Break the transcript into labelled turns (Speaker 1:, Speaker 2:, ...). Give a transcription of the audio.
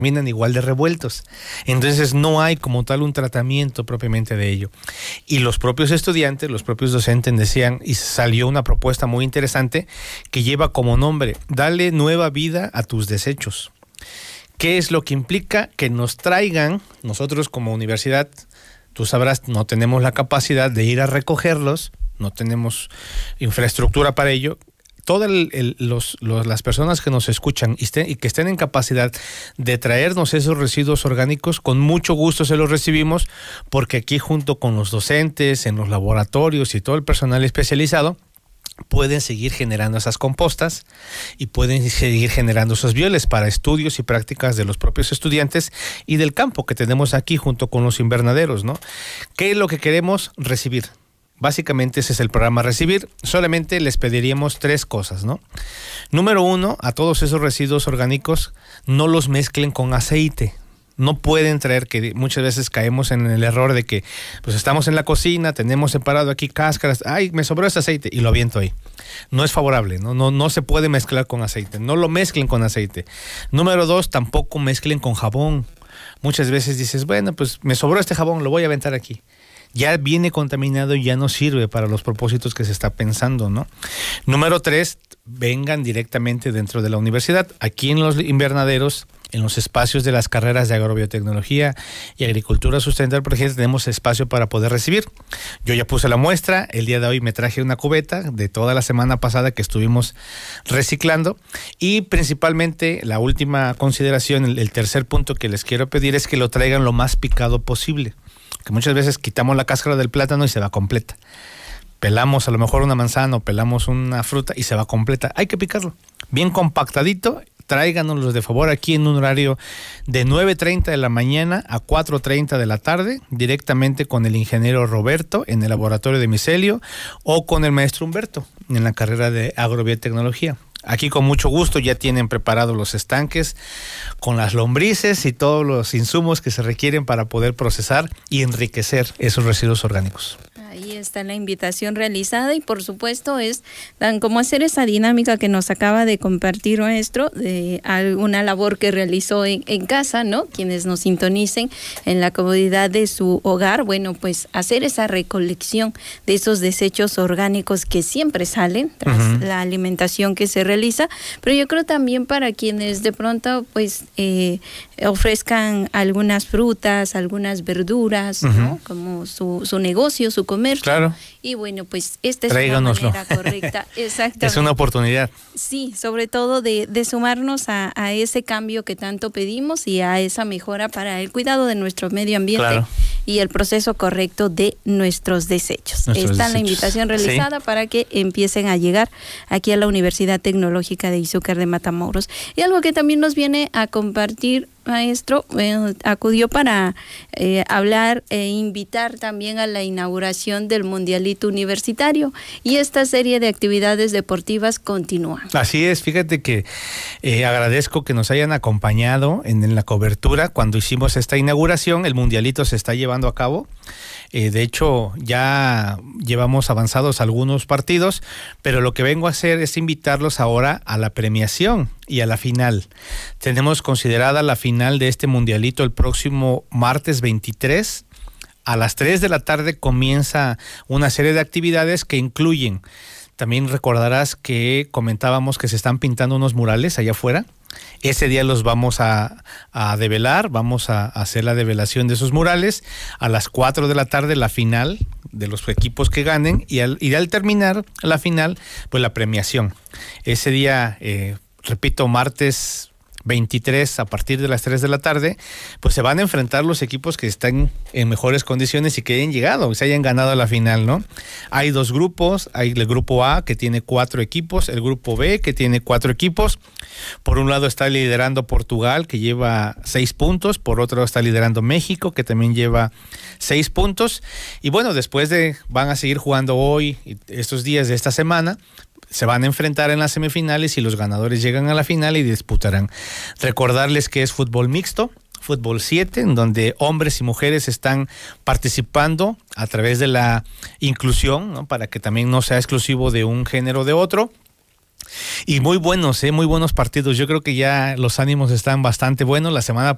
Speaker 1: terminan igual de revueltos. Entonces no hay como tal un tratamiento propiamente de ello. Y los propios estudiantes, los propios docentes decían, y salió una propuesta muy interesante que lleva como nombre, dale nueva vida a tus desechos. ¿Qué es lo que implica? Que nos traigan, nosotros como universidad, tú sabrás, no tenemos la capacidad de ir a recogerlos, no tenemos infraestructura para ello. Todas las personas que nos escuchan y que estén en capacidad de traernos esos residuos orgánicos, con mucho gusto se los recibimos, porque aquí junto con los docentes, en los laboratorios y todo el personal especializado, pueden seguir generando esas compostas y pueden seguir generando esos bioles para estudios y prácticas de los propios estudiantes y del campo que tenemos aquí junto con los invernaderos, ¿no? ¿Qué es lo que queremos recibir? Básicamente ese es el programa Recibir. Solamente les pediríamos 3 cosas, ¿no? Número 1, a todos esos residuos orgánicos no los mezclen con aceite. No pueden traer, que muchas veces caemos en el error de que pues estamos en la cocina, tenemos separado aquí cáscaras, ay, me sobró este aceite y lo aviento ahí. No es favorable, no se puede mezclar con aceite, no lo mezclen con aceite. Número 2, tampoco mezclen con jabón. Muchas veces dices, bueno, pues me sobró este jabón, lo voy a aventar aquí. Ya viene contaminado y ya no sirve para los propósitos que se está pensando, ¿no? Número 3, vengan directamente dentro de la universidad. Aquí en los invernaderos, en los espacios de las carreras de agrobiotecnología y agricultura sustentable, por ejemplo, tenemos espacio para poder recibir. Yo ya puse la muestra, el día de hoy me traje una cubeta de toda la semana pasada que estuvimos reciclando, y principalmente la última consideración, el tercer punto que les quiero pedir es que lo traigan lo más picado posible, que muchas veces quitamos la cáscara del plátano y se va completa. Pelamos a lo mejor una manzana o pelamos una fruta y se va completa. Hay que picarlo bien compactadito. Tráiganos de favor aquí en un horario de 9:30 de la mañana a 4:30 de la tarde, directamente con el ingeniero Roberto en el laboratorio de micelio o con el maestro Humberto en la carrera de agrobiotecnología. Aquí con mucho gusto ya tienen preparados los estanques con las lombrices y todos los insumos que se requieren para poder procesar y enriquecer esos residuos orgánicos.
Speaker 2: Ahí está la invitación realizada y por supuesto es cómo hacer esa dinámica que nos acaba de compartir nuestro, de alguna labor que realizó en casa, ¿no? Quienes nos sintonicen en la comodidad de su hogar, bueno, pues hacer esa recolección de esos desechos orgánicos que siempre salen tras la alimentación que se realiza, pero yo creo también para quienes de pronto pues ofrezcan algunas frutas, algunas verduras, ¿no? Como su negocio, su comercio.
Speaker 1: Claro.
Speaker 2: Y bueno, pues esta es una manera correcta. Exactamente.
Speaker 1: Es una oportunidad.
Speaker 2: Sí, sobre todo de sumarnos a ese cambio que tanto pedimos y a esa mejora para el cuidado de nuestro medio ambiente. Claro. Y el proceso correcto de nuestros desechos. Está la invitación realizada para que empiecen a llegar aquí a la Universidad Tecnológica de Izúcar de Matamoros. Y algo que también nos viene a compartir, maestro, acudió para hablar e invitar también a la inauguración del Mundialito Universitario, y esta serie de actividades deportivas continúa. Así es, fíjate que agradezco que nos hayan acompañado en la cobertura cuando hicimos esta inauguración. El Mundialito se está llevando a cabo. De hecho, ya llevamos avanzados algunos partidos, pero lo que vengo a hacer es invitarlos ahora a la premiación y a la final. Tenemos considerada la final de este Mundialito el próximo martes 23. A las 3 de la tarde comienza una serie de actividades que incluyen, también recordarás que comentábamos que se están pintando unos murales allá afuera. Ese día los vamos a develar, vamos a hacer la develación de esos murales. A las 4 de la tarde la final de los equipos que ganen y al terminar la final, pues la premiación. Ese día, repito, martes 23 a partir de las 3 de la tarde, pues se van a enfrentar los equipos que están en mejores condiciones y que hayan llegado, se hayan ganado la final, ¿no? Hay 2 grupos, hay el grupo A que tiene 4 equipos, el grupo B que tiene 4 equipos. Por un lado está liderando Portugal, que lleva 6 puntos, por otro está liderando México, que también lleva 6 puntos. Y bueno, van a seguir jugando hoy, estos días de esta semana. Se van a enfrentar en las semifinales y los ganadores llegan a la final y disputarán. Recordarles que es fútbol mixto, fútbol 7, en donde hombres y mujeres están participando a través de la inclusión, ¿no? Para que también no sea exclusivo de un género o de otro. Y muy buenos partidos. Yo creo que ya los ánimos están bastante buenos. La semana